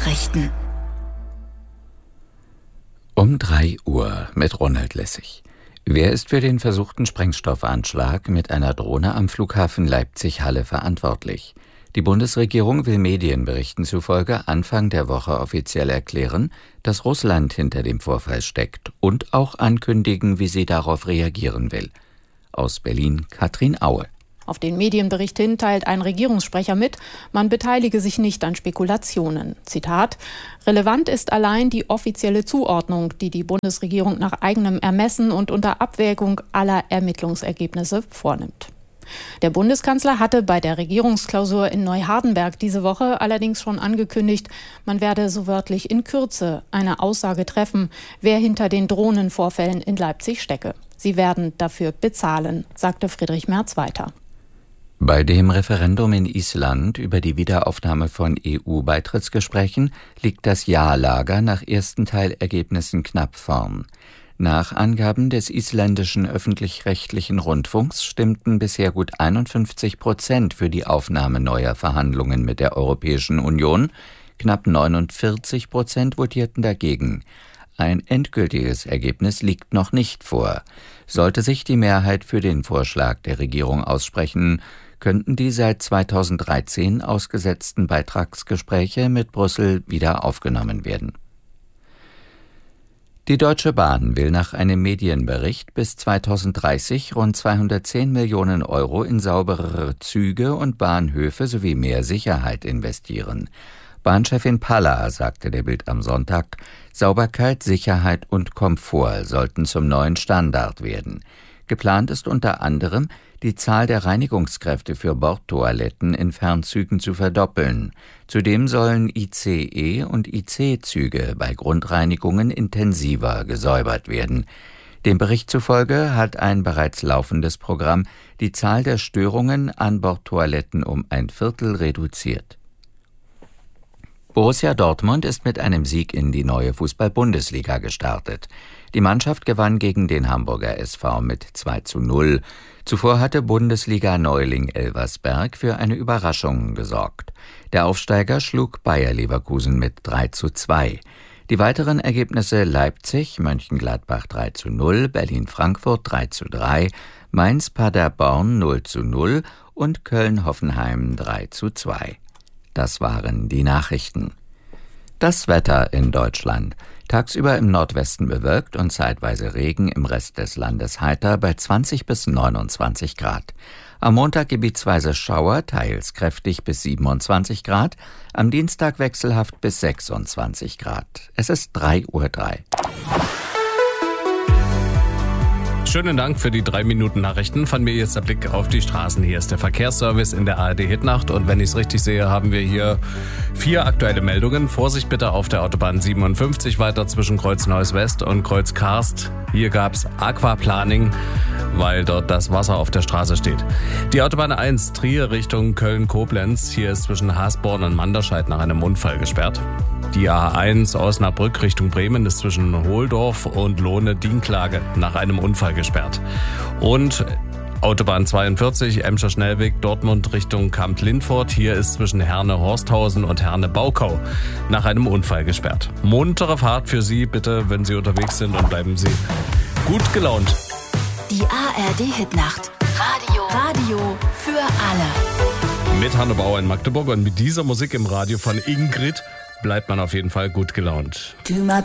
Nachrichten. Um 3 Uhr mit Ronald Lessig. Wer ist für den versuchten Sprengstoffanschlag mit einer Drohne am Flughafen Leipzig-Halle verantwortlich? Die Bundesregierung will Medienberichten zufolge Anfang der Woche offiziell erklären, dass Russland hinter dem Vorfall steckt und auch ankündigen, wie sie darauf reagieren will. Aus Berlin Katrin Aue. Auf den Medienbericht hin teilt ein Regierungssprecher mit, man beteilige sich nicht an Spekulationen. Zitat: Relevant ist allein die offizielle Zuordnung, die die Bundesregierung nach eigenem Ermessen und unter Abwägung aller Ermittlungsergebnisse vornimmt. Der Bundeskanzler hatte bei der Regierungsklausur in Neuhardenberg diese Woche allerdings schon angekündigt, man werde so wörtlich in Kürze eine Aussage treffen, wer hinter den Drohnenvorfällen in Leipzig stecke. Sie werden dafür bezahlen, sagte Friedrich Merz weiter. Bei dem Referendum in Island über die Wiederaufnahme von EU-Beitrittsgesprächen liegt das Ja-Lager nach ersten Teilergebnissen knapp vorn. Nach Angaben des isländischen öffentlich-rechtlichen Rundfunks stimmten bisher gut 51% für die Aufnahme neuer Verhandlungen mit der Europäischen Union, knapp 49% votierten dagegen. Ein endgültiges Ergebnis liegt noch nicht vor. Sollte sich die Mehrheit für den Vorschlag der Regierung aussprechen, könnten die seit 2013 ausgesetzten Beitragsgespräche mit Brüssel wieder aufgenommen werden. Die Deutsche Bahn will nach einem Medienbericht bis 2030 rund 210 Millionen Euro in sauberere Züge und Bahnhöfe sowie mehr Sicherheit investieren. Bahnchefin Palla sagte der Bild am Sonntag, Sauberkeit, Sicherheit und Komfort sollten zum neuen Standard werden. Geplant ist unter anderem, die Zahl der Reinigungskräfte für Bordtoiletten in Fernzügen zu verdoppeln. Zudem sollen ICE- und IC-Züge bei Grundreinigungen intensiver gesäubert werden. Dem Bericht zufolge hat ein bereits laufendes Programm die Zahl der Störungen an Bordtoiletten um 1/4 reduziert. Borussia Dortmund ist mit einem Sieg in die neue Fußball-Bundesliga gestartet. Die Mannschaft gewann gegen den Hamburger SV mit 2:0. Zuvor hatte Bundesliga-Neuling Elversberg für eine Überraschung gesorgt. Der Aufsteiger schlug Bayer Leverkusen mit 3:2. Die weiteren Ergebnisse: Leipzig, Mönchengladbach 3:0, Berlin-Frankfurt 3:3, Mainz-Paderborn 0:0 und Köln-Hoffenheim 3:2. Das waren die Nachrichten. Das Wetter in Deutschland. Tagsüber im Nordwesten bewölkt und zeitweise Regen, im Rest des Landes heiter bei 20 bis 29 Grad. Am Montag gebietsweise Schauer, teils kräftig bis 27 Grad. Am Dienstag wechselhaft bis 26 Grad. Es ist 3:03 Uhr. Schönen Dank für die 3-Minuten-Nachrichten. Von mir jetzt der Blick auf die Straßen. Hier ist der Verkehrsservice in der ARD-Hitnacht. Und wenn ich es richtig sehe, haben wir hier 4 aktuelle Meldungen. Vorsicht bitte auf der Autobahn 57 weiter zwischen Kreuz Neuss West und Kreuz Karst. Hier gab es Aquaplaning, weil dort das Wasser auf der Straße steht. Die Autobahn 1 Trier Richtung Köln-Koblenz. Hier ist zwischen Hasborn und Manderscheid nach einem Unfall gesperrt. Die A1 Osnabrück Richtung Bremen ist zwischen Hohldorf und Lohne-Dienklage nach einem Unfall gesperrt. Und Autobahn 42 Emscher Schnellweg Dortmund Richtung Kamp-Lindfort. Hier ist zwischen Herne-Horsthausen und Herne-Baukau nach einem Unfall gesperrt. Muntere Fahrt für Sie bitte, wenn Sie unterwegs sind, und bleiben Sie gut gelaunt. Die ARD-Hitnacht. Radio für alle. Mit Hanno Bauer in Magdeburg und mit dieser Musik im Radio von Ingrid bleibt man auf jeden Fall gut gelaunt.